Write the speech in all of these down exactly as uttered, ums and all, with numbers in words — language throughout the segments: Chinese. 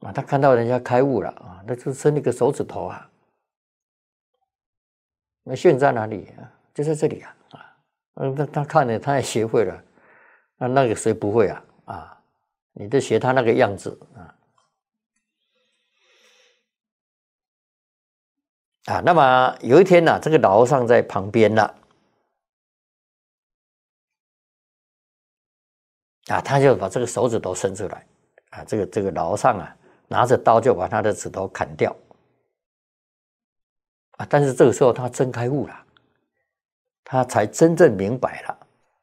啊，他看到人家开悟了啊，那就伸一个手指头啊，那线在哪里啊？就在这里啊啊，嗯，他他看了，他也学会了，那那个谁不会啊啊？你就学他那个样子啊啊。那么有一天呢、啊，这个老和尚在旁边了啊，他就把这个手指头伸出来啊，这个这个老和尚啊，拿着刀就把他的指头砍掉啊。但是这个时候他真开悟了，他才真正明白了。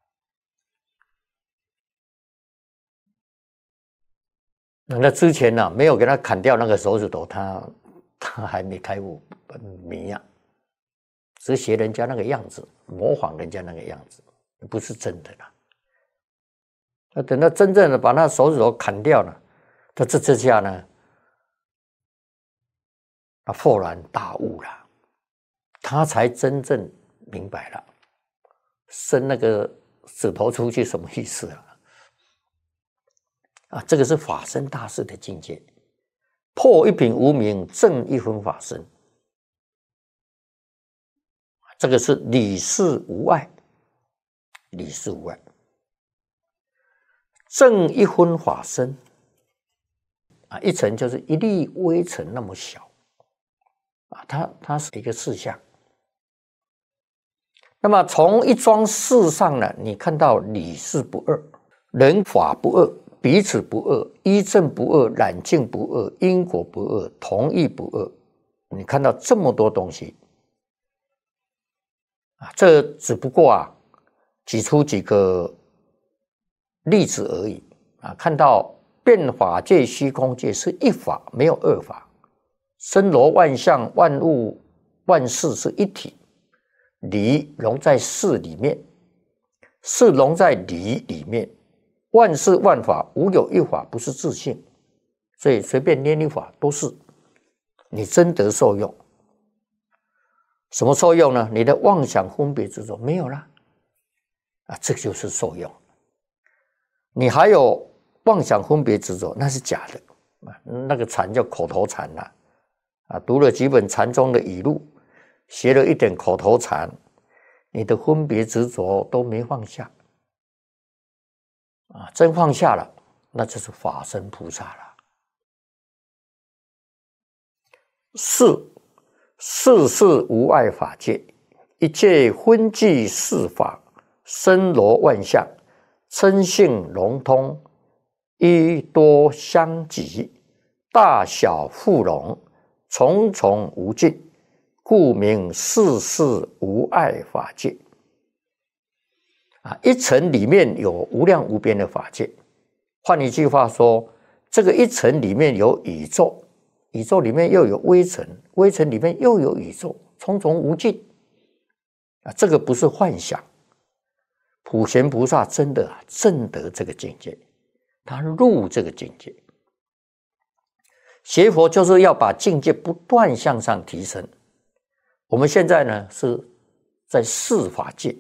那之前呢、啊，没有给他砍掉那个手指头，他他还没开悟迷啊，只是学人家那个样子，模仿人家那个样子，不是真的啦。那等到真正的把那手指头砍掉了，他这这下呢，他豁然大悟了，他才真正明白了，伸那个指头出去什么意思啊？啊，这个是法身大士的境界，破一品无明，正一分法身。这个是理事无碍，理事无碍，正一分法身啊，一尘就是一粒微尘那么小啊，它它是一个事项。那么从一桩事上呢，你看到理事不二，人法不二，彼此不二，依正不二，染净不二，因果不二，同义不二。你看到这么多东西啊，这只不过啊，举出几个例子而已啊。看到变法界、虚空界是一法，没有二法，森罗万象、万物、万事是一体，理融在事里面，事融在理里面。万事万法无有一法不是自性，所以随便拈一法都是你真得受用。什么受用呢？你的妄想分别执着没有了啊，这就是受用。你还有妄想分别执着，那是假的啊，那个禅叫口头禅啦啊，读了几本禅宗的语录，学了一点口头禅，你的分别执着都没放下。啊，真放下了，那就是法身菩萨了。是世事无碍法界，一切分际是法，森罗万象，称性融通，一多相即，大小互融，重重无尽，故名世事无碍法界。啊，一尘里面有无量无边的法界，换一句话说，这个一尘里面有宇宙，宇宙里面又有微尘，微尘里面又有宇宙，重重无尽。啊，这个不是幻想，普贤菩萨真的啊证得这个境界，他入这个境界。学佛就是要把境界不断向上提升。我们现在呢是在事法界。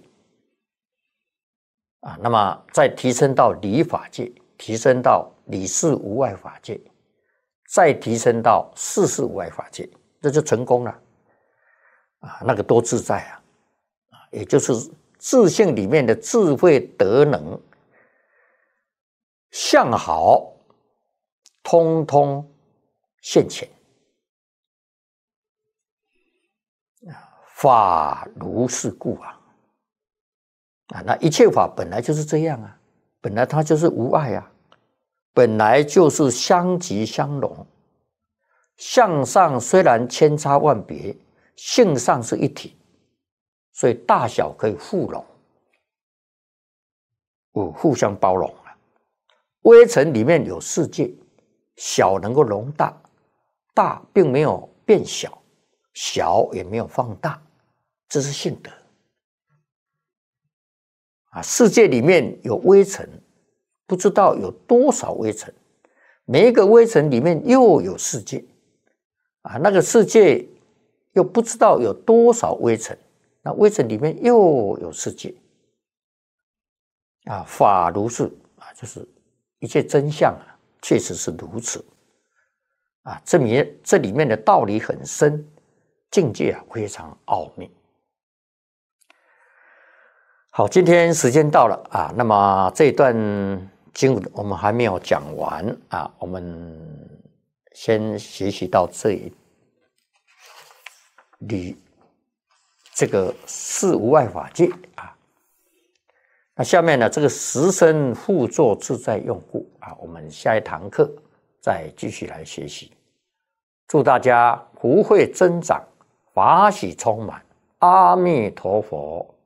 啊，那么再提升到理法界，提升到理事无碍法界，再提升到事事无碍法界，这就成功了。啊，那个多自在啊！啊，也就是自性里面的智慧德能相好，通通现前。法如是故啊！啊，那一切法本来就是这样啊，本来它就是无碍啊，本来就是相即相融。相上虽然千差万别，性上是一体，所以大小可以互融，哦，互相包容啊。微尘里面有世界，小能够容大，大并没有变小，小也没有放大，这是性德。啊，世界里面有微尘，不知道有多少微尘，每一个微尘里面又有世界，啊，那个世界又不知道有多少微尘，那微尘里面又有世界，啊，法如是啊，就是一切真相啊，确实是如此。 啊，这里这里面的道理很深，境界啊非常奥秘。好，今天时间到了啊，那么这段经文我们还没有讲完啊，我们先学习到这里，这个事无碍法界啊。那下面呢，这个十身互作自在用故啊，我们下一堂课再继续来学习。祝大家福慧增长，法喜充满，阿弥陀佛。